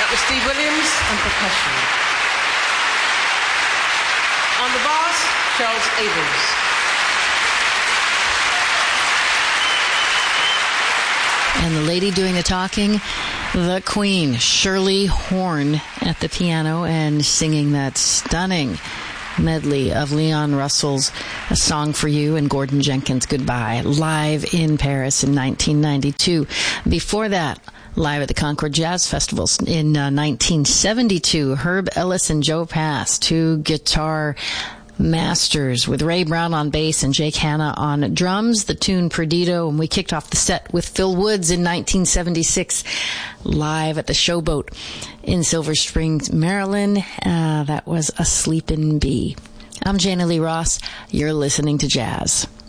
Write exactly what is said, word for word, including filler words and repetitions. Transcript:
That was Steve Williams and percussion. On the bass, Charles Abrams. And the lady doing the talking, the Queen, Shirley Horn, at the piano and singing that stunning medley of Leon Russell's A Song for You and Gordon Jenkins' Goodbye, live in Paris in nineteen ninety-two. Before that, live at the Concord Jazz Festival in uh, nineteen seventy-two, Herb Ellis and Joe Pass, two guitar masters with Ray Brown on bass and Jake Hanna on drums, the tune Perdido, and we kicked off the set with Phil Woods in nineteen seventy-six, live at the Showboat in Silver Springs, Maryland. Uh, that was A Sleepin' Bee. I'm Jana Lee Ross. You're listening to Jazz.